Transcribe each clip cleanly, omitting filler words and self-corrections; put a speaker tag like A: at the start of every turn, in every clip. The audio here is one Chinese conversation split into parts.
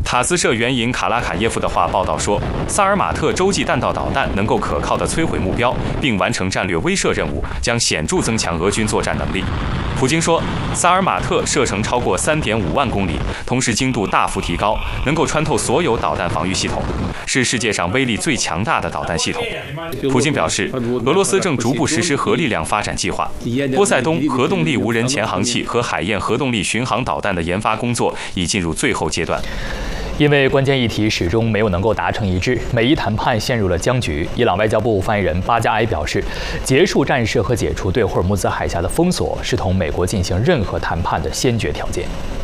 A: 塔斯社援引卡拉卡耶夫的话报道说，萨尔马特洲际弹道导弹能够可靠地摧毁目标，并完成战略威慑任务，将显著增强俄军作战能力。普京说，萨尔马特射程超过3.5万公里，同时精度大幅提高，能够穿透所有导弹防御系统，是世界上威力最强大的导弹系统。普京表示，俄罗斯正逐步实施核力量发展计划，波塞冬核动力无人潜航器和海燕核动力巡航导弹的研发工作已进入最后阶段。
B: 因为关键议题始终没有能够达成一致，美伊谈判陷入了僵局。伊朗外交部发言人巴加埃表示，结束战事和解除对霍尔木兹海峡的封锁是同美国进行任何谈判的先决条件。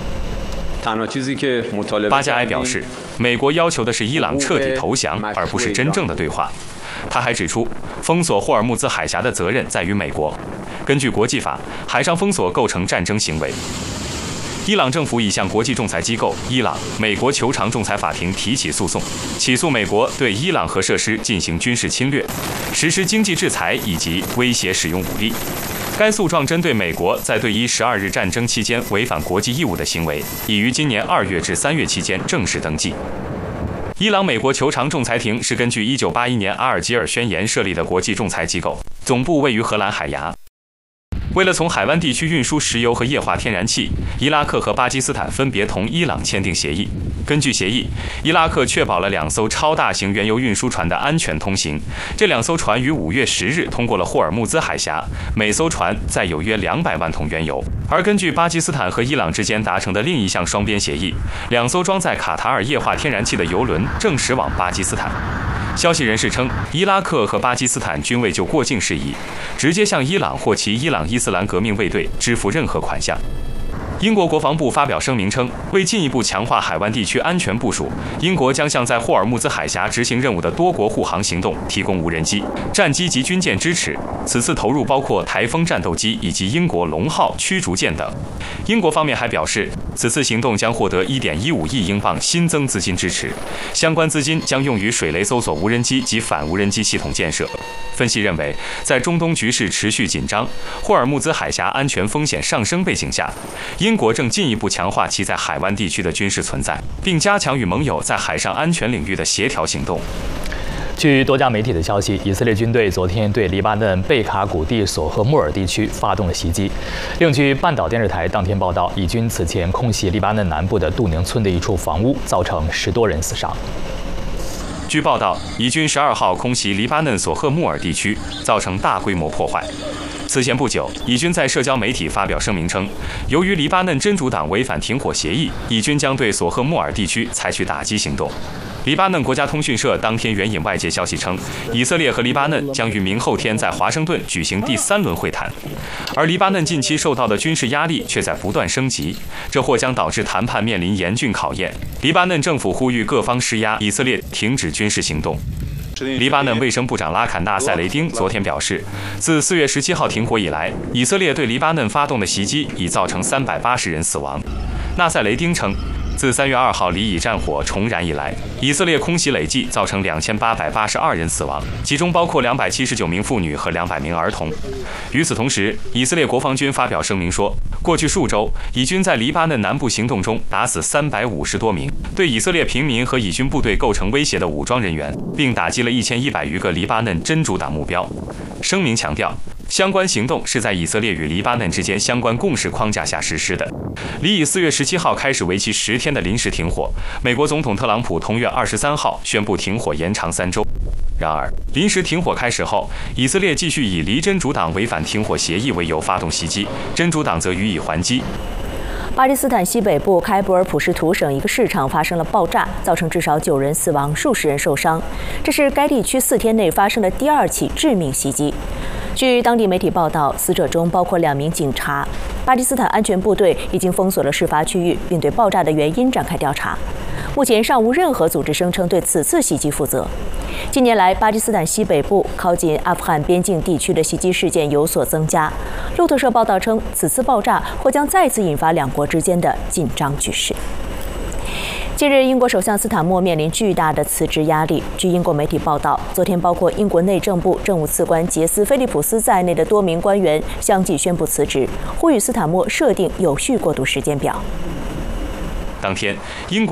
A: 巴加埃表示，美国要求的是伊朗彻底投降，而不是真正的对话。他还指出，封锁霍尔木兹海峡的责任在于美国。根据国际法，海上封锁构成战争行为。伊朗政府已向国际仲裁机构伊朗美国求偿仲裁法庭提起诉讼，起诉美国对伊朗核设施进行军事侵略、实施经济制裁以及威胁使用武力。该诉状针对美国在对伊12日战争期间违反国际义务的行为，已于今年2月至3月期间正式登记。伊朗美国求偿仲裁庭是根据1981年阿尔及尔宣言设立的国际仲裁机构，总部位于荷兰海牙。为了从海湾地区运输石油和液化天然气，伊拉克和巴基斯坦分别同伊朗签订协议。根据协议，伊拉克确保了2艘超大型原油运输船的安全通行。这2艘船于5月10日通过了霍尔木兹海峡，每艘船载有约200万桶原油。而根据巴基斯坦和伊朗之间达成的另一项双边协议，2艘装载卡塔尔液化天然气的油轮正驶往巴基斯坦。消息人士称，伊拉克和巴基斯坦均未就过境事宜直接向伊朗或其伊朗伊斯兰革命卫队支付任何款项。英国国防部发表声明称，为进一步强化海湾地区安全部署，英国将向在霍尔木兹海峡执行任务的多国护航行动提供无人机、战机及军舰支持。此次投入包括台风战斗机以及英国龙号驱逐舰等。英国方面还表示，此次行动将获得1.15亿英镑新增资金支持，相关资金将用于水雷搜索无人机及反无人机系统建设。分析认为，在中东局势持续紧张、霍尔木兹海峡安全风险上升背景下，英国正进一步强化其在海湾地区的军事存在，并加强与盟友在海上安全领域的协调行动。
B: 据多家媒体的消息，以色列军队昨天对黎巴嫩贝卡谷地索赫穆尔地区发动了袭击。另据半岛电视台当天报道，以军此前空袭黎巴嫩南部的杜宁村的一处房屋，造成10多人死伤。
A: 据报道，以军12号空袭黎巴嫩索赫穆尔地区，造成大规模破坏。此前不久，以军在社交媒体发表声明称，由于黎巴嫩真主党违反停火协议，以军将对索赫穆尔地区采取打击行动。黎巴嫩国家通讯社当天援引外界消息称，以色列和黎巴嫩将于明后天在华盛顿举行第3轮会谈，而黎巴嫩近期受到的军事压力却在不断升级，这或将导致谈判面临严峻考验。黎巴嫩政府呼吁各方施压以色列停止军事行动。黎巴嫩卫生部长拉坎纳·塞雷丁昨天表示，自4月17号停火以来，以色列对黎巴嫩发动的袭击已造成380人死亡。纳塞雷丁称，自3月2号黎以战火重燃以来，以色列空袭累计造成2882人死亡，其中包括279名妇女和200名儿童。与此同时，以色列国防军发表声明说，过去数周，以军在黎巴嫩南部行动中打死350多名对以色列平民和以军部队构成威胁的武装人员，并打击了1100余个黎巴嫩真主党目标。声明强调，相关行动是在以色列与黎巴嫩之间相关共识框架下实施的。黎以4月17号开始为期10天的临时停火，美国总统特朗普同月23号宣布停火延长3周。然而，临时停火开始后，以色列继续以黎真主党违反停火协议为由发动袭击，真主党则予以还击。
C: 巴基斯坦西北部开伯尔普什图省一个市场发生了爆炸，造成至少9人死亡，数十人受伤。这是该地区4天内发生的第2起致命袭击。据当地媒体报道，死者中包括2名警察。巴基斯坦安全部队已经封锁了事发区域，并对爆炸的原因展开调查。目前尚无任何组织声称对此次袭击负责。近年来，巴基斯坦西北部靠近阿富汗边境地区的袭击事件有所增加。路透社报道称，此次爆炸或将再次引发2国之间的紧张局势。近日，英国首相斯坦默面临巨大的辞职压力。据英国媒体报道，昨天包括英国内政部政务次官杰斯·菲利普斯在内的多名官员相继宣布辞职，呼吁斯坦默设定有序过渡时间表。
A: 当天，英国